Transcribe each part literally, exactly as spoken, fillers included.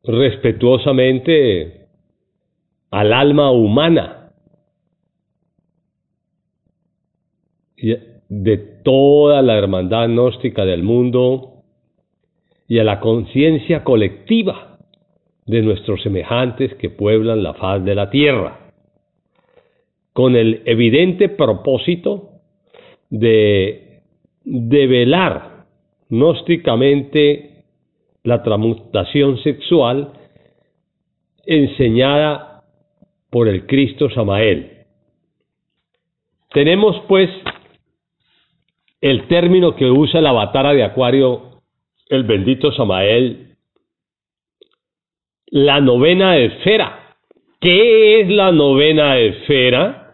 respetuosamente al alma humana de toda la hermandad gnóstica del mundo y a la conciencia colectiva de nuestros semejantes que pueblan la faz de la tierra, con el evidente propósito de develar gnósticamente la transmutación sexual enseñada por el Cristo Samael. Tenemos pues el término que usa el avatara de Acuario, el bendito Samael, la novena esfera. ¿Qué es la novena esfera?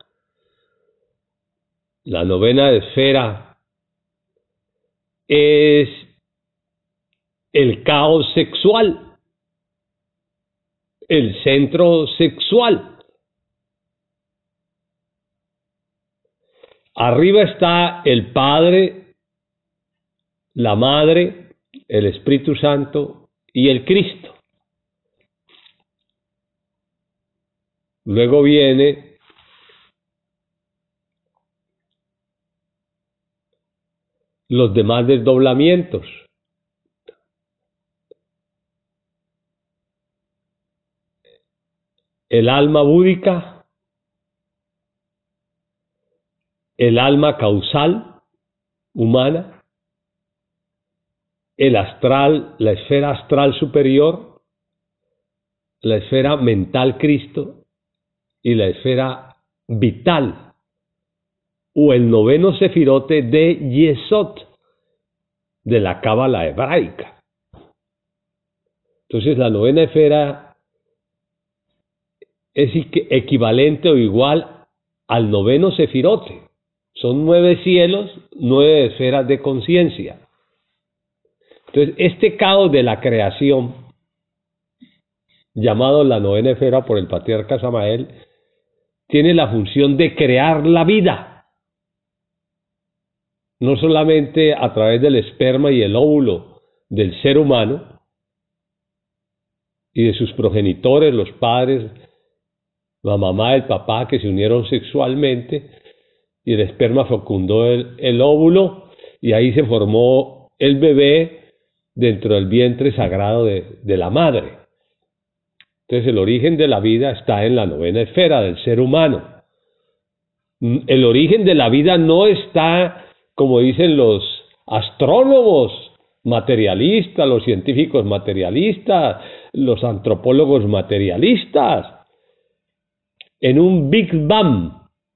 La novena esfera es el caos sexual, el centro sexual. Arriba está el Padre, la Madre, el Espíritu Santo y el Cristo. Luego viene los demás desdoblamientos. El alma búdica, el alma causal humana, el astral, la esfera astral superior, la esfera mental Cristo y la esfera vital, o el noveno sefirote de Yesod, de la cábala hebraica. Entonces la novena esfera es equivalente o igual al noveno sefirote. Son nueve cielos, nueve esferas de conciencia. Entonces este caos de la creación, llamado la novena esfera por el patriarca Samael, tiene la función de crear la vida, no solamente a través del esperma y el óvulo del ser humano y de sus progenitores, los padres, la mamá, el papá, que se unieron sexualmente, y el esperma fecundó el, el óvulo, y ahí se formó el bebé dentro del vientre sagrado de, de la madre. Entonces el origen de la vida está en la novena esfera del ser humano. El origen de la vida no está, como dicen los astrónomos materialistas, los científicos materialistas, los antropólogos materialistas, en un Big Bang,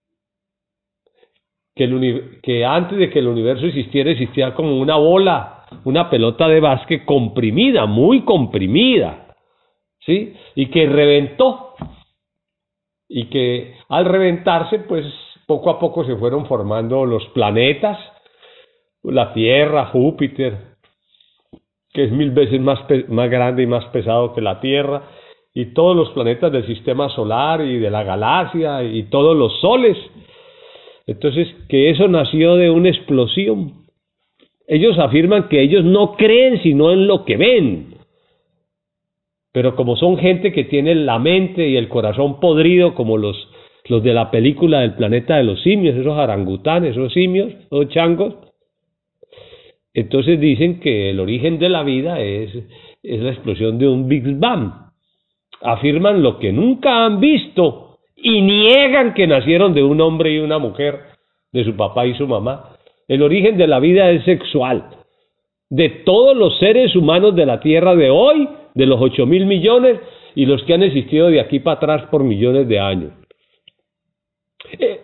que, el, que antes de que el universo existiera, existía como una bola, una pelota de básquet comprimida, muy comprimida, ¿sí? Y que reventó, y que al reventarse, pues poco a poco se fueron formando los planetas, la Tierra, Júpiter, que es mil veces más, más grande y más pesado que la Tierra, y todos los planetas del sistema solar y de la galaxia y todos los soles. Entonces, que eso nació de una explosión. Ellos afirman que ellos no creen sino en lo que ven. Pero como son gente que tiene la mente y el corazón podrido, como los, los de la película del planeta de los simios, esos orangutanes, esos simios, esos changos, entonces dicen que el origen de la vida es, es la explosión de un Big Bang. Afirman lo que nunca han visto y niegan que nacieron de un hombre y una mujer, de su papá y su mamá. El origen de la vida es sexual. De todos los seres humanos de la Tierra de hoy, de los ocho mil millones y los que han existido de aquí para atrás por millones de años. Eh,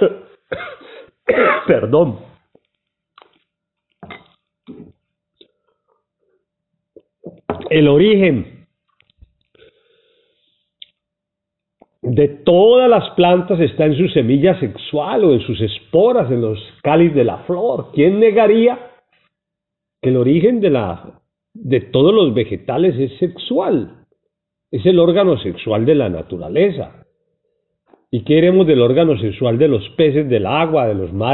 Perdón. El origen de todas las plantas está en su semilla sexual o en sus esporas, en los cáliz de la flor. ¿Quién negaría que el origen de, la, de todos los vegetales es sexual? Es el órgano sexual de la naturaleza. ¿Y qué queremos del órgano sexual de los peces del agua, de los mares?